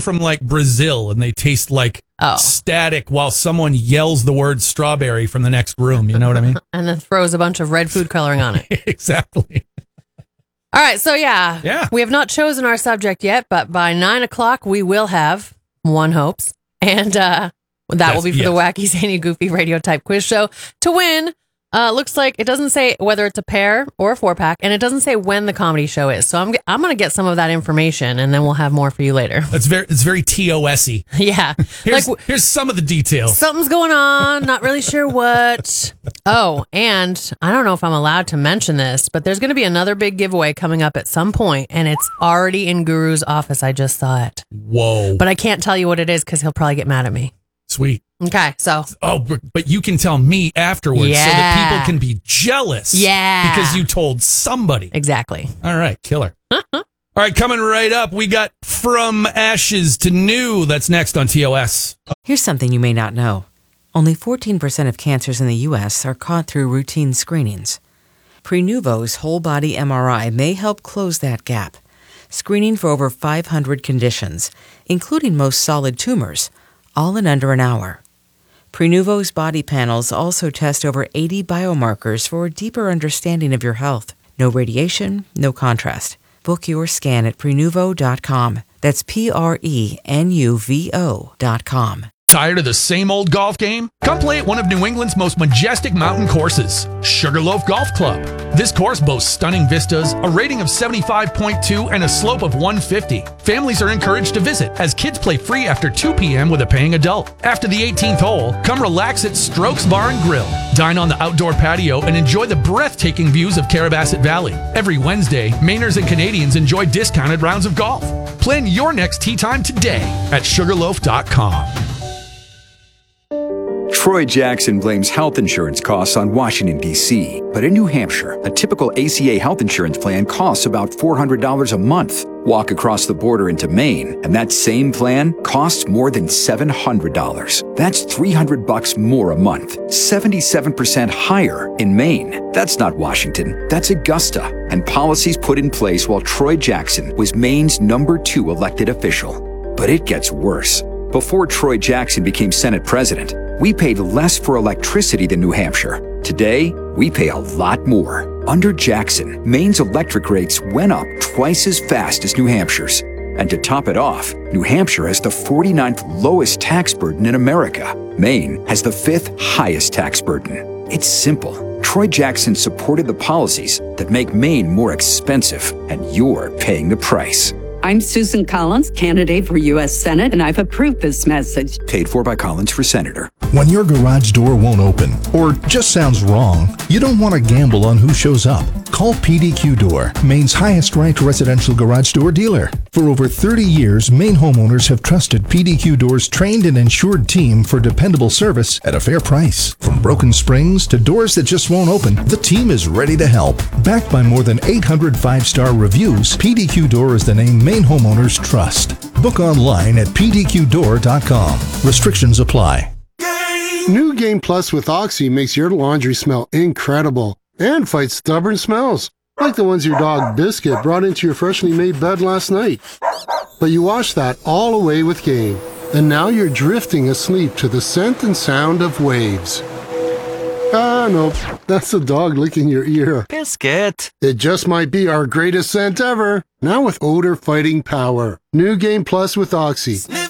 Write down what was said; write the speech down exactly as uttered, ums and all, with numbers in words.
from like Brazil and they taste like oh. static while someone yells the word strawberry from the next room. You know what I mean? And then throws a bunch of red food coloring on it. Exactly. All right. So, yeah, yeah, we have not chosen our subject yet, but by nine o'clock, we will have one hopes. And uh, that That's, will be for yes. the Wacky, Zany, Goofy radio type quiz show. To win, uh, looks like it doesn't say whether it's a pair or a four pack, and it doesn't say when the comedy show is. So I'm I'm going to get some of that information, and then we'll have more for you later. That's very it's very T O S-y. Yeah. Here's, like, here's some of the details. Something's going on. Not really sure what. Oh, and I don't know if I'm allowed to mention this, but there's going to be another big giveaway coming up at some point, and it's already in Guru's office. I just saw it. Whoa. But I can't tell you what it is because he'll probably get mad at me. Sweet. Okay, so. Oh, but, but you can tell me afterwards Yeah. so that people can be jealous. Yeah. Because you told somebody. Exactly. All right, killer. All right, coming right up, we got From Ashes to New. That's next on T O S. Here's something you may not know. Only fourteen percent of cancers in the U S are caught through routine screenings. Prenuvo's whole-body M R I may help close that gap, screening for over five hundred conditions, including most solid tumors, all in under an hour. Prenuvo's body panels also test over eighty biomarkers for a deeper understanding of your health. No radiation, no contrast. Book your scan at Prenuvo dot com. That's P R E N U V O dot com. Tired of the same old golf game? Come play at one of New England's most majestic mountain courses, Sugarloaf Golf Club. This course boasts stunning vistas, a rating of seventy-five point two, and a slope of one fifty. Families are encouraged to visit, as kids play free after two p.m. with a paying adult. After the eighteenth hole, come relax at Strokes Bar and Grill. Dine on the outdoor patio and enjoy the breathtaking views of Carrabassett Valley. Every Wednesday, Mainers and Canadians enjoy discounted rounds of golf. Plan your next tee time today at sugarloaf dot com. Troy Jackson blames health insurance costs on Washington, D C, but in New Hampshire, a typical A C A health insurance plan costs about four hundred dollars a month. Walk across the border into Maine, and that same plan costs more than seven hundred dollars. That's three hundred bucks more a month, seventy-seven percent higher in Maine. That's not Washington, that's Augusta, and policies put in place while Troy Jackson was Maine's number two elected official. But it gets worse. Before Troy Jackson became Senate president, we paid less for electricity than New Hampshire. Today, we pay a lot more. Under Jackson, Maine's electric rates went up twice as fast as New Hampshire's. And to top it off, New Hampshire has the forty-ninth lowest tax burden in America. Maine has the fifth highest tax burden. It's simple. Troy Jackson supported the policies that make Maine more expensive, and you're paying the price. I'm Susan Collins, candidate for U S Senate, and I've approved this message. Paid for by Collins for Senator. When your garage door won't open or just sounds wrong, you don't want to gamble on who shows up. Call P D Q Door, Maine's highest-ranked residential garage door dealer. For over thirty years, Maine homeowners have trusted P D Q Door's trained and insured team for dependable service at a fair price. From broken springs to doors that just won't open, the team is ready to help. Backed by more than eight hundred five-star reviews, P D Q Door is the name Maine homeowners trust. Book online at P D Q door dot com. Restrictions apply. New Game Plus with Oxy makes your laundry smell incredible and fights stubborn smells, like the ones your dog Biscuit brought into your freshly made bed last night. But you washed that all away with Game, and now you're drifting asleep to the scent and sound of waves. Ah, nope, that's the dog licking your ear. Biscuit! It just might be our greatest scent ever, now with odor-fighting power. New Game Plus with Oxy.